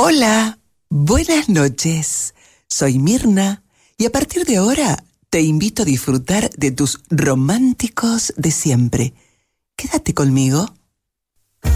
Hola, buenas noches. Soy Mirna y a partir de ahora te invito a disfrutar de tus románticos de siempre. Quédate conmigo.